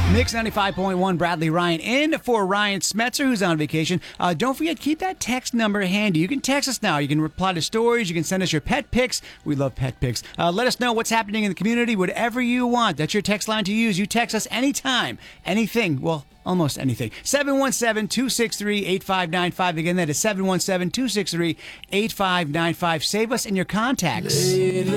Mix 95.1, Bradley Ryan in for Ryan Smetzer, who's on vacation. Don't forget, keep that text number handy. You can text us now. You can reply to stories. You can send us your pet pics. We love pet pics. Let us know what's happening in the community, whatever you want. That's your text line to use. You text us anytime, anything. Well, almost anything. 717-263-8595. Again, that is 717-263-8595. Save us in your contacts.